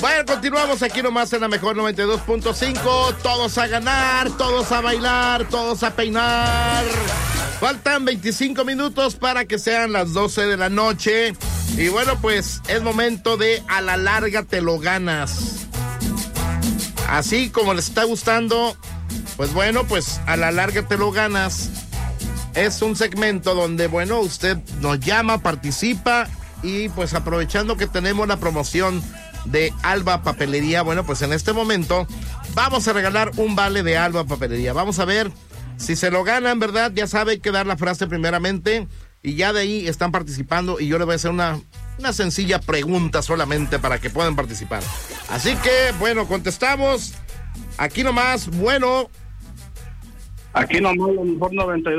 Bueno, continuamos aquí nomás en la mejor 92.5. Todos a ganar, todos a bailar, todos a peinar. Faltan 25 minutos para que sean las 12 de la noche. Y bueno, pues es momento de a la larga te lo ganas. Así como les está gustando, pues bueno, pues a la larga te lo ganas. Es un segmento donde, bueno, usted nos llama, participa y pues aprovechando que tenemos la promoción de Alba Papelería, bueno, pues en este momento vamos a regalar un vale de Alba Papelería. Vamos a ver si se lo ganan, ¿verdad? Ya sabe, hay que dar la frase primeramente y ya de ahí están participando y yo les voy a hacer una sencilla pregunta solamente para que puedan participar. Así que, bueno, contestamos. Aquí nomás, bueno. Aquí nomás, lo mejor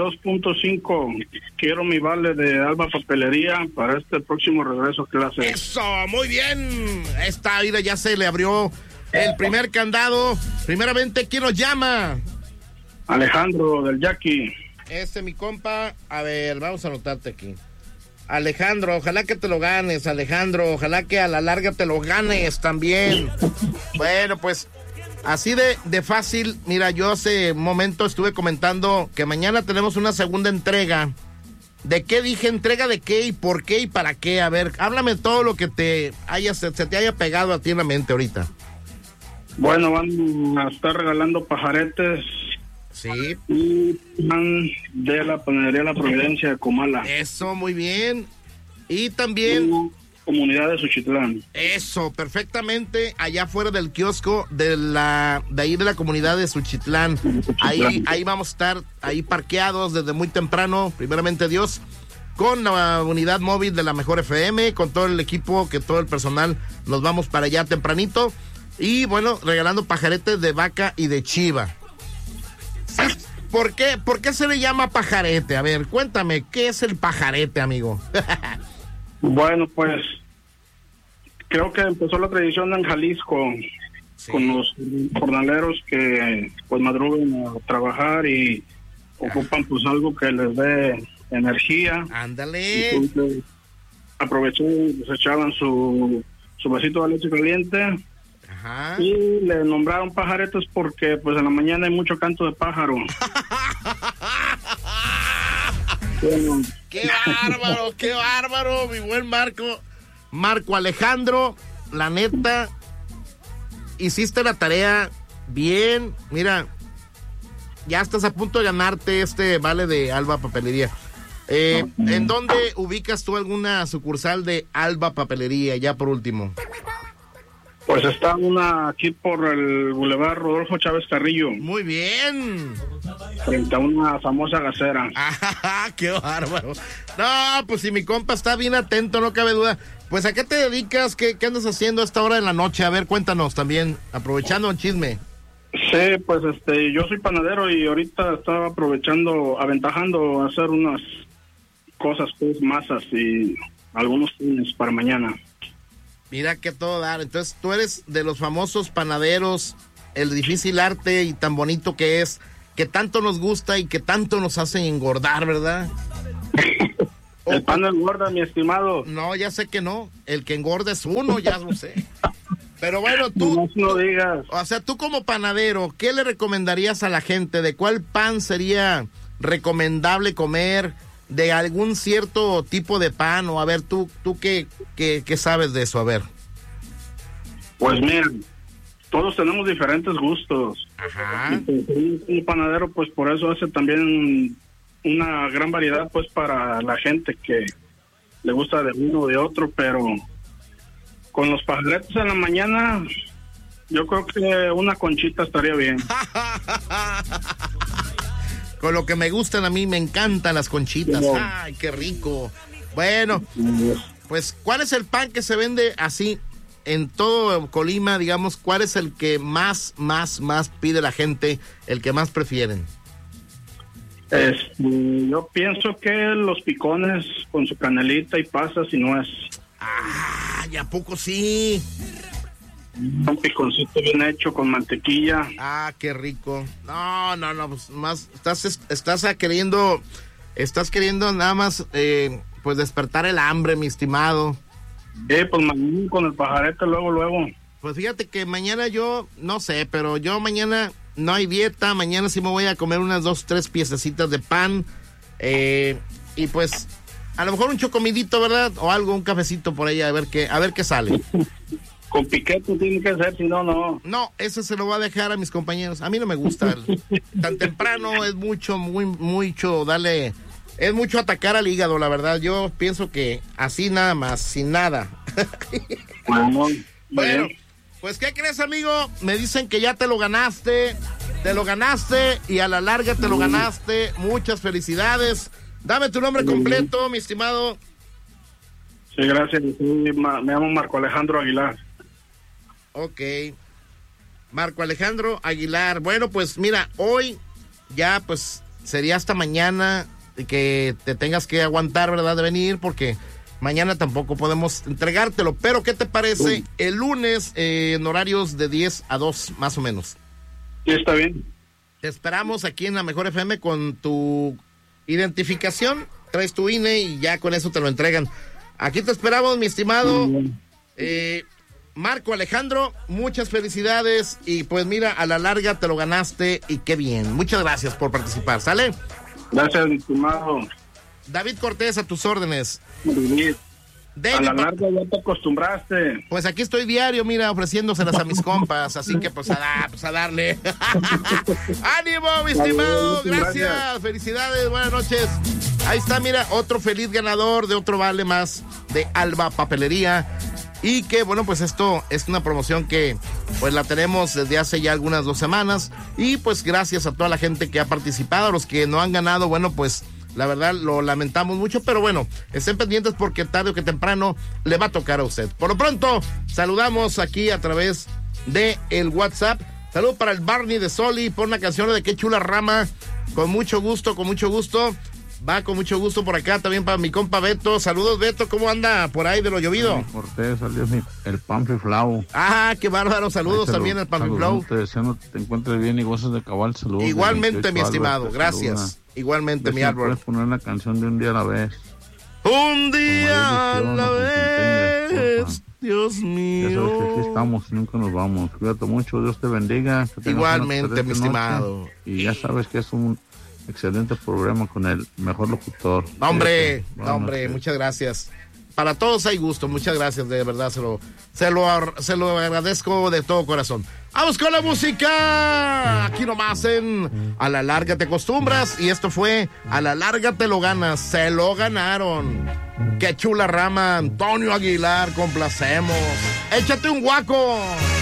92.5. Quiero mi vale de Alba Papelería para este próximo regreso a clase. ¡Eso! ¡Muy bien! Esta vida ya se le abrió el primer candado. Primeramente, ¿quién nos llama? Alejandro, del Jackie. Mi compa. A ver, vamos a anotarte aquí. Alejandro, ojalá que te lo ganes, Alejandro. Ojalá que a la larga te lo ganes también. Bueno, pues así de fácil. Mira, yo hace un momento estuve comentando que mañana tenemos una segunda entrega. ¿De qué dije? ¿Entrega de qué y por qué y para qué? A ver, háblame todo lo que se te haya pegado a ti en la mente ahorita. Bueno, van a estar regalando pajaretes. Sí. Y van de la panadería La Providencia de Comala. Eso, muy bien. Y también comunidad de Suchitlán. Eso, perfectamente, allá afuera del kiosco de ahí de la comunidad de Suchitlán. Ahí vamos a estar ahí parqueados desde muy temprano, primeramente Dios, con la unidad móvil de la Mejor FM, con todo el equipo, que todo el personal, nos vamos para allá tempranito. Y bueno, regalando pajaretes de vaca y de chiva. ¿Por qué se le llama pajarete? A ver, cuéntame, ¿qué es el pajarete, amigo? Bueno, pues creo que empezó la tradición en Jalisco, sí, con los jornaleros que pues madrugan a trabajar y ocupan pues algo que les dé energía. Ándale. Entonces aprovechaban y les echaban su vasito de leche caliente. Ajá. Y le nombraron pajaretes porque pues en la mañana hay mucho canto de pájaro. Bueno. Qué bárbaro, mi buen Marco Alejandro, la neta, hiciste la tarea bien. Mira, ya estás a punto de ganarte este vale de Alba Papelería. ¿En dónde ubicas tú alguna sucursal de Alba Papelería, ya por último? Pues está una aquí por el Boulevard Rodolfo Chávez Carrillo. Muy bien. Frente a una famosa gasera. ¡Ah, qué bárbaro! No, pues si mi compa está bien atento, no cabe duda. Pues ¿a qué te dedicas? ¿Qué andas haciendo a esta hora de la noche? A ver, cuéntanos también, aprovechando el chisme. Sí, pues yo soy panadero y ahorita estaba aventajando a hacer unas cosas, pues masas y algunos pines para mañana. Mira que todo dar. Entonces tú eres de los famosos panaderos, el difícil arte y tan bonito que es, que tanto nos gusta y que tanto nos hace engordar, ¿verdad? El pan no engorda, mi estimado. No, ya sé que no. El que engorda es uno, ya lo sé. Pero bueno, tú... No digas. O sea, tú como panadero, ¿qué le recomendarías a la gente? ¿De cuál pan sería recomendable comer? ¿De algún cierto tipo de pan? O a ver, ¿tú qué sabes de eso? A ver. Pues mira, todos tenemos diferentes gustos. Ajá. Un panadero, pues por eso hace también una gran variedad, pues para la gente que le gusta de uno o de otro, pero con los pajaretes en la mañana, yo creo que una conchita estaría bien. Con lo que me gustan a mí, me encantan las conchitas. Sí, ¡ay, qué rico! Bueno, pues, ¿cuál es el pan que se vende así en todo Colima, digamos? ¿Cuál es el que más pide la gente, el que más prefieren? Yo pienso que los picones con su canelita y pasas y nuez. ¡Ah, y a poco sí! Un piconcito bien hecho con mantequilla. Ah, qué rico. No, pues más estás queriendo nada más pues despertar el hambre, mi estimado. Pues mañana con el pajarete luego. Pues fíjate que mañana yo, no sé, pero yo mañana no hay dieta, mañana sí me voy a comer unas 2, 3 piececitas de pan, y pues a lo mejor un chocomidito, ¿verdad? O algo, un cafecito por ahí, a ver qué sale. Con piquete tiene que ser, si no, no. No, ese se lo voy a dejar a mis compañeros. A mí no me gusta. Tan temprano es mucho, mucho darle... Es mucho atacar al hígado, la verdad. Yo pienso que así nada más, sin nada. Bueno, pues ¿qué crees, amigo? Me dicen que ya te lo ganaste y a la larga te lo ganaste. Muchas felicidades. Dame tu nombre completo, mi estimado. Sí, gracias. Me llamo Marco Alejandro Aguilar. Ok. Marco Alejandro Aguilar. Bueno, pues mira, hoy ya pues sería hasta mañana que te tengas que aguantar, ¿verdad? De venir, porque mañana tampoco podemos entregártelo. Pero ¿qué te parece el lunes en horarios de 10 a 2 más o menos? Sí, está bien. Te esperamos aquí en la Mejor FM con tu identificación. Traes tu INE y ya con eso te lo entregan. Aquí te esperamos, mi estimado Marco Alejandro. Muchas felicidades y pues mira, a la larga te lo ganaste y qué bien. Muchas gracias por participar, ¿sale? Gracias, mi estimado. David Cortés, a tus órdenes. David, a la larga ya te acostumbraste. Pues aquí estoy diario, mira, ofreciéndoselas a mis compas, así que pues a darle. ¡Ánimo, mi estimado! Gracias, felicidades, buenas noches. Ahí está, mira, otro feliz ganador de otro vale más de Alba Papelería. Y que, bueno, pues esto es una promoción que pues la tenemos desde hace ya algunas 2 semanas. Y pues gracias a toda la gente que ha participado, a los que no han ganado, bueno, pues la verdad lo lamentamos mucho, pero bueno, estén pendientes porque tarde o que temprano le va a tocar a usted. Por lo pronto, saludamos aquí a través de el WhatsApp. Saludo para el Barney de Soli, pon una canción de Qué Chula Rama, con mucho gusto. Va con mucho gusto por acá también para mi compa Beto. Saludos, Beto, ¿cómo anda por ahí de lo llovido? Cortés, salió el Pampliflau. Ah, qué bárbaro, saludos también al Pampliflau. Te deseo que te encuentres bien y goces de cabal, saludos. Igualmente, mi estimado, Albert, gracias. Saluda. Igualmente, mi árbol. Puedes poner la canción de Un Día a la Vez. Un día a la vez, Dios mío. Ya sabes que aquí estamos y nunca nos vamos. Cuídate mucho, Dios te bendiga. Igualmente, mi estimado. Y ya sabes que es un excelente programa con el mejor locutor. Hombre, muchas gracias. Para todos hay gusto, muchas gracias, de verdad, se lo agradezco de todo corazón. Vamos con la música, aquí nomás en A la Larga Te Acostumbras, y esto fue A la Larga Te Lo Ganas, se lo ganaron. Qué Chula Rama, Antonio Aguilar, complacemos. Échate un guaco.